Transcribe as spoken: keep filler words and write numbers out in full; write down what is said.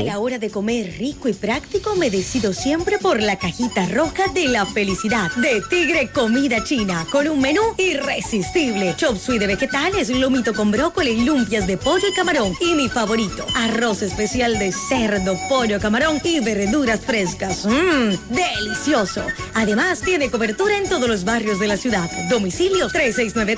A la hora de comer rico y práctico, me decido siempre por la cajita roja de la felicidad de Tigre Comida China, con un menú irresistible. Chop suey de vegetales, lomito con brócoli, lumpias de pollo y camarón. Y mi favorito, arroz especial de cerdo, pollo, camarón y verduras frescas. Mmm, delicioso. Además, tiene cobertura en todos los barrios de la ciudad. Domicilio tres seis nueve